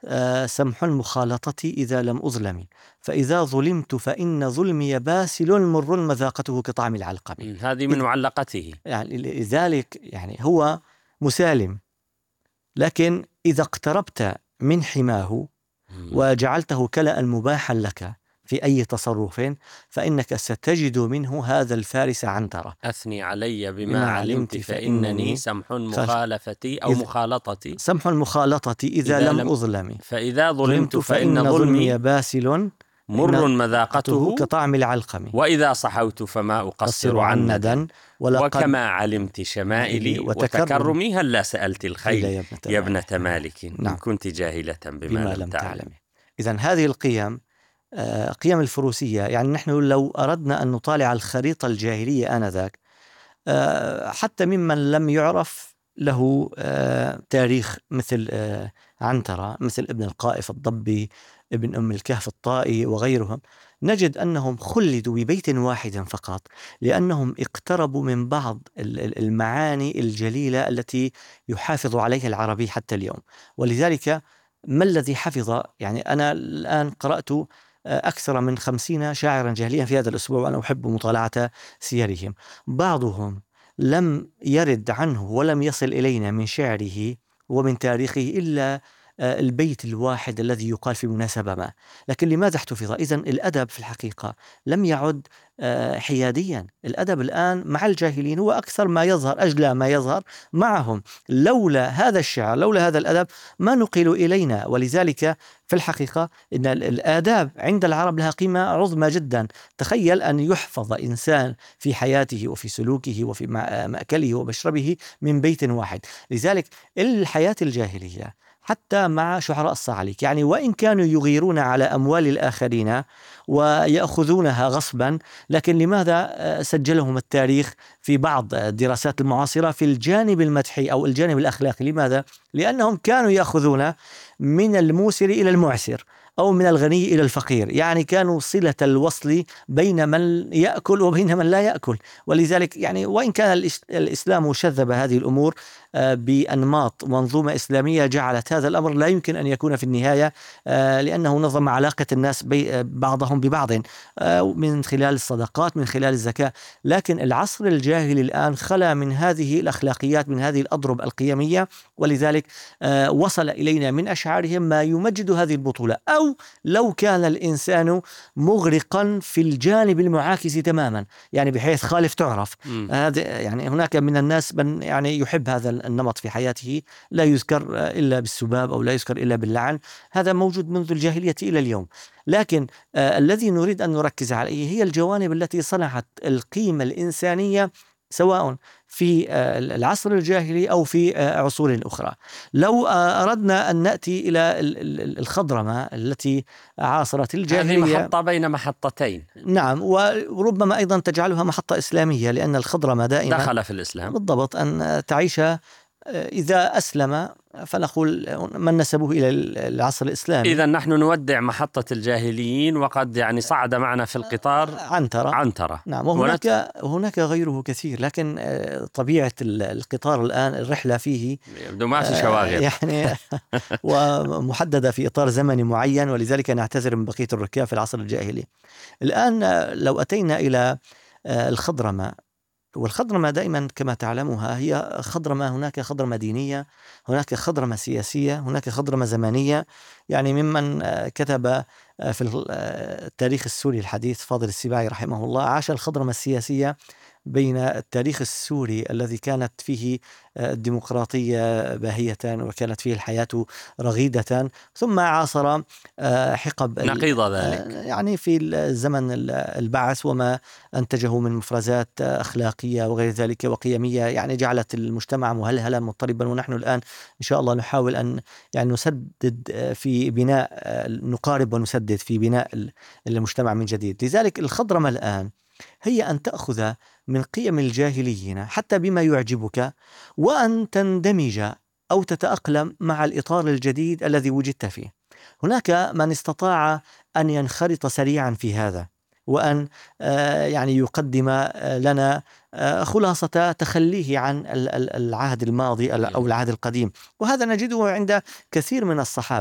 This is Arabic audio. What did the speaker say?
سمح المخالطة إذا لم أظلم، فإذا ظلمت فإن ظلمي باسل مر مذاقته كطعم العلقم. هذه من معلقته. يعني لذلك يعني هو مسالم، لكن إذا اقتربت من حماه وجعلته كلأ مباحا لك في أي تصرف فإنك ستجد منه هذا الفارس عنترة. أثني علي بما علمت فإنني سمح مخالفتي أو مخالطتي، سمح المخالطة إذا لم أظلم، فإذا ظلمت فإن ظلمي باسل مر مذاقته كطعم العلقم، وإذا صحوت فما أقصر عن ندى، وكما علمت شمائلي وتكرمي هلا سألت الخيل يا ابنة مالك إن كنت جاهلة بما لم تعلمي. إذن هذه القيم قيم الفروسية. يعني نحن لو أردنا أن نطالع الخريطة الجاهلية آنذاك، حتى ممن لم يعرف له تاريخ مثل عنترة، مثل ابن القائف الضبي، ابن أم الكهف الطائي وغيرهم، نجد أنهم خلدوا ببيت واحد فقط لأنهم اقتربوا من بعض المعاني الجليلة التي يحافظ عليها العربي حتى اليوم. ولذلك ما الذي حفظ؟ يعني أنا الآن قرأت أكثر من 50 شاعرا جاهليا في هذا الأسبوع، وأنا أحب مطالعة سيرهم. بعضهم لم يرد عنه ولم يصل إلينا من شعره ومن تاريخه إلا البيت الواحد الذي يقال في مناسبة ما. لكن لماذا احتفظ؟ إذن الأدب في الحقيقة لم يعد حياديا. الأدب الآن مع الجاهلين هو أكثر ما يظهر، أجلى ما يظهر معهم. لولا هذا الشعر، لولا هذا الأدب ما نقل إلينا. ولذلك في الحقيقة إن الآداب عند العرب لها قيمة عظمى جدا. تخيل أن يحفظ إنسان في حياته وفي سلوكه وفي مأكله ومشربه من بيت واحد. لذلك الحياة الجاهلية حتى مع شعراء الصعاليك، يعني وإن كانوا يغيرون على أموال الآخرين ويأخذونها غصبا، لكن لماذا سجلهم التاريخ في بعض الدراسات المعاصرة في الجانب المدحي أو الجانب الأخلاقي؟ لماذا؟ لأنهم كانوا يأخذون من الموسر إلى المعسر أو من الغني إلى الفقير، يعني كانوا صلة الوصل بين من يأكل وبين من لا يأكل. ولذلك يعني وإن كان الإسلام شذب هذه الأمور بأنماط منظومة إسلامية جعلت هذا الأمر لا يمكن أن يكون في النهاية، لأنه نظم علاقة الناس بعضهم ببعض من خلال الصدقات، من خلال الزكاة. لكن العصر الجاهلي الآن خلا من هذه الأخلاقيات، من هذه الأضرب القيمية. ولذلك وصل إلينا من أشعارهم ما يمجد هذه البطولة. أو لو كان الإنسان مغرقا في الجانب المعاكس تماما، يعني بحيث خالف تعرف. هذا يعني هناك من الناس من يعني يحب هذا النمط في حياته، لا يذكر إلا بالسباب أو لا يذكر إلا باللعن. هذا موجود منذ الجاهلية إلى اليوم. لكن الذي نريد أن نركز عليه هي الجوانب التي صنعت القيمة الإنسانية سواء في العصر الجاهلي أو في عصور أخرى. لو أردنا أن نأتي إلى الخضرمة التي عاصرت الجاهلية، هذه محطة بين محطتين. نعم، وربما أيضا تجعلها محطة إسلامية، لأن الخضرمة دائما دخل في الإسلام. بالضبط، أن تعيش إذا أسلم فنقول من نسبه إلى العصر الإسلامي. إذا نحن نودع محطة الجاهليين، وقد يعني صعد معنا في القطار عنترة. نعم، وهناك غيره كثير، لكن طبيعة القطار الآن الرحلة فيه يبدو ما في شواغل يعني ومحددة في إطار زمني معين، ولذلك نعتذر من بقية الركاب في العصر الجاهلي. الآن لو أتينا إلى الخضرمة، والخضرمة دائما كما تعلموها هي خضرمة، هناك خضرمة دينية، هناك خضرمة سياسية، هناك خضرمة زمنية. يعني ممن كتب في التاريخ السوري الحديث فاضل السباعي رحمه الله عاش الخضرمة السياسية بين التاريخ السوري الذي كانت فيه الديمقراطية باهية وكانت فيه الحياة رغيدة، ثم عاصر حقب نقيض ذلك يعني في الزمن البعث وما أنتجه من مفرزات أخلاقية وغير ذلك وقيمية، يعني جعلت المجتمع مهلهلا مضطربا. ونحن الآن إن شاء الله نحاول أن يعني نسدد في بناء، نقارب ونسدد في بناء المجتمع من جديد. لذلك الخضرمة الآن هي أن تأخذ من قيم الجاهليين حتى بما يعجبك، وأن تندمج أو تتأقلم مع الإطار الجديد الذي وجدت فيه. هناك من استطاع أن ينخرط سريعا في هذا، وأن يعني يقدم لنا خلاصة تخليه عن العهد الماضي أو العهد القديم، وهذا نجده عند كثير من الصحابة.